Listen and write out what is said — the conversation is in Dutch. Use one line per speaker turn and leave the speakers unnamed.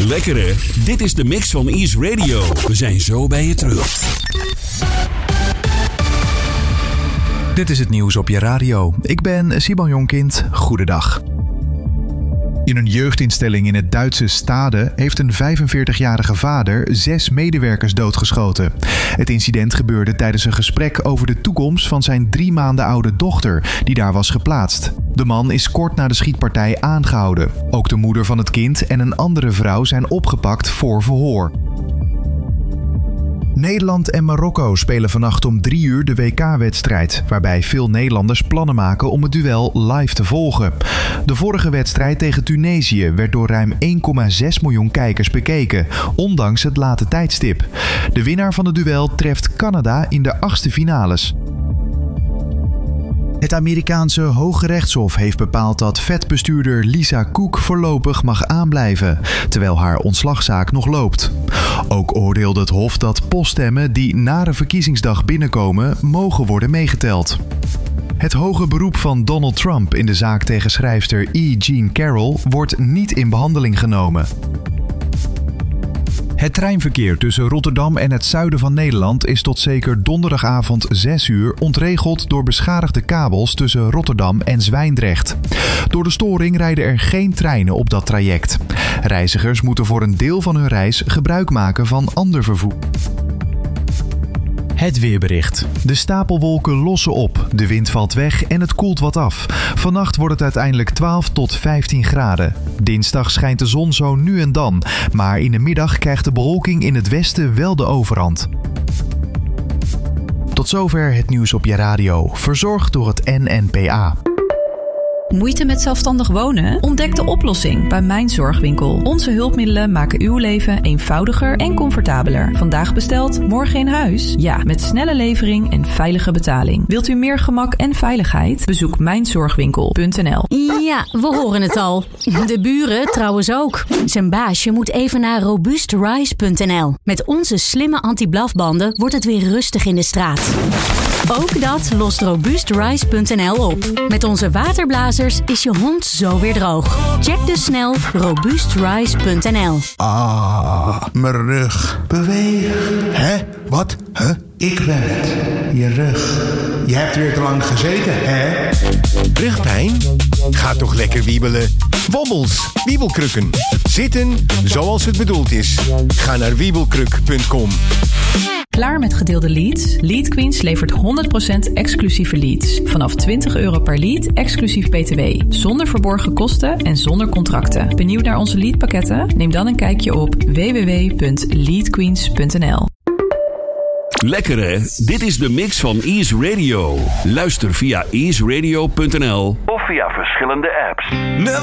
Lekker hè? Dit is de mix van Ease Radio. We zijn zo bij je terug.
Dit is het nieuws op je radio. Ik ben Simon Jonkind. Goedendag. In een jeugdinstelling in het Duitse Stade heeft een 45-jarige vader 6 medewerkers doodgeschoten. Het incident gebeurde tijdens een gesprek over de toekomst van zijn 3 maanden oude dochter, die daar was geplaatst. De man is kort na de schietpartij aangehouden. Ook de moeder van het kind en een andere vrouw zijn opgepakt voor verhoor. Nederland en Marokko spelen vannacht om 3 uur de WK-wedstrijd, waarbij veel Nederlanders plannen maken om het duel live te volgen. De vorige wedstrijd tegen Tunesië werd door ruim 1,6 miljoen kijkers bekeken, ondanks het late tijdstip. De winnaar van het duel treft Canada in de 8e finales. Het Amerikaanse Hoge Rechtshof heeft bepaald dat vetbestuurder Lisa Cook voorlopig mag aanblijven, terwijl haar ontslagzaak nog loopt. Ook oordeelde het hof dat poststemmen die na de verkiezingsdag binnenkomen mogen worden meegeteld. Het hoge beroep van Donald Trump in de zaak tegen schrijfster E. Jean Carroll wordt niet in behandeling genomen. Het treinverkeer tussen Rotterdam en het zuiden van Nederland is tot zeker donderdagavond 6 uur ontregeld door beschadigde kabels tussen Rotterdam en Zwijndrecht. Door de storing rijden er geen treinen op dat traject. Reizigers moeten voor een deel van hun reis gebruik maken van ander vervoer. Het weerbericht. De stapelwolken lossen op, de wind valt weg en het koelt wat af. Vannacht wordt het uiteindelijk 12 tot 15 graden. Dinsdag schijnt de zon zo nu en dan, maar in de middag krijgt de bewolking in het westen wel de overhand. Tot zover het nieuws op je radio, verzorgd door het NNPA.
Moeite met zelfstandig wonen? Ontdek de oplossing bij Mijn Zorgwinkel. Onze hulpmiddelen maken uw leven eenvoudiger en comfortabeler. Vandaag besteld, morgen in huis? Ja, met snelle levering en veilige betaling. Wilt u meer gemak en veiligheid? Bezoek mijnzorgwinkel.nl.
Ja, we horen het al. De buren trouwens ook. Zijn baasje moet even naar robuustrise.nl. Met onze slimme anti-blafbanden wordt het weer rustig in de straat. Ook dat lost robuustrise.nl op. Met onze waterblazers is je hond zo weer droog. Check dus snel robuustrise.nl.
Ah, mijn rug. Beweeg. Hè? Wat? Huh? Ik ben het. Je rug. Je hebt weer te lang gezeten, hè?
Rugpijn? Ga toch lekker wiebelen. Wobbels, wiebelkrukken. Zitten zoals het bedoeld is. Ga naar wiebelkruk.com.
Klaar met gedeelde leads? Lead Queens levert 100% exclusieve leads. Vanaf €20 per lead, exclusief BTW. Zonder verborgen kosten en zonder contracten. Benieuwd naar onze leadpakketten? Neem dan een kijkje op www.leadqueens.nl.
Lekker hè? Dit is de mix van Ease Radio. Luister via easeradio.nl of via verschillende apps.